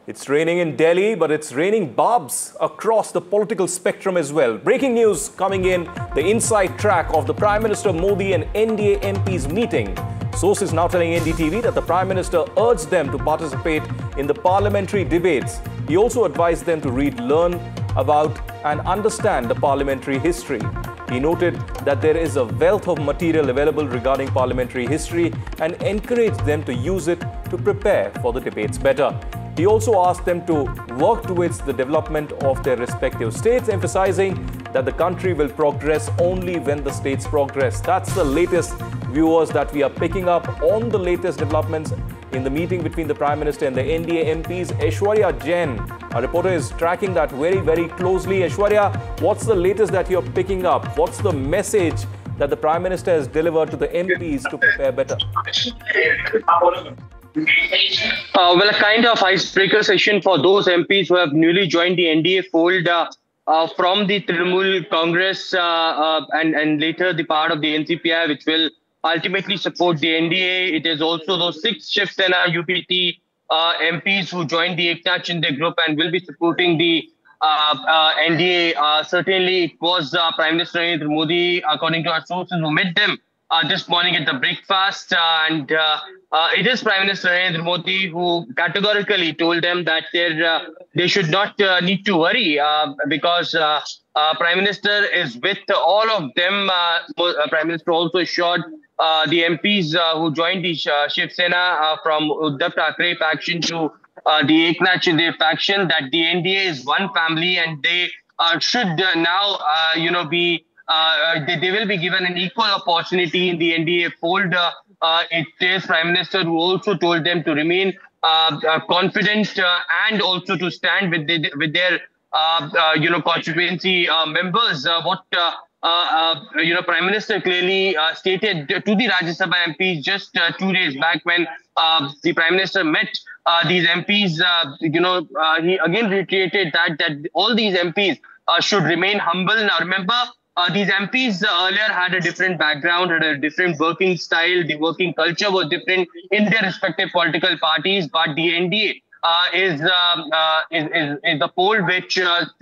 It's raining in Delhi, but it's raining barbs across the political spectrum as well. Breaking news coming in, the inside track of the Prime Minister Modi and NDA MPs meeting. Sources now telling NDTV that the Prime Minister urged them to participate in the parliamentary debates. He also advised them to read, learn about and understand the parliamentary history. He noted that there is a wealth of material available regarding parliamentary history and encouraged them to use it to prepare for the debates better. He also asked them to work towards the development of their respective states, emphasizing that the country will progress only when the states progress. That's the latest, viewers, that we are picking up on the latest developments in the meeting between the Prime Minister and the NDA MPs. Aishwarya Jain, our reporter, is tracking that very, very closely. Aishwarya, what's the latest that you're picking up? What's the message that the Prime Minister has delivered to the MPs to prepare better? Well, a kind of icebreaker session for those MPs who have newly joined the NDA fold from the Trinamool Congress and later the part of the NCPI, which will ultimately support the NDA. It is also those 6 Shiv Sena UPT MPs who joined the Eknath Shinde group and will be supporting the NDA. Certainly, it was Prime Minister Narendra Modi, according to our sources, who met them this morning at the breakfast, and it is Prime Minister Narendra Modi who categorically told them that they should not need to worry because Prime Minister is with all of them. Prime Minister also assured the MPs who joined the Shiv Sena from Uddhav Thackeray faction to the Eknath Shinde faction that the NDA is one family and they should now, be they will be given an equal opportunity in the NDA fold. It is Prime Minister who also told them to remain confident and also to stand with their constituency members. Prime Minister clearly stated to the Rajya Sabha MPs just 2 days back when the Prime Minister met these MPs. He again reiterated that all these MPs should remain humble. Now, remember, these MPs earlier had a different background, had a different working style. The working culture was different in their respective political parties. But the NDA is the pole which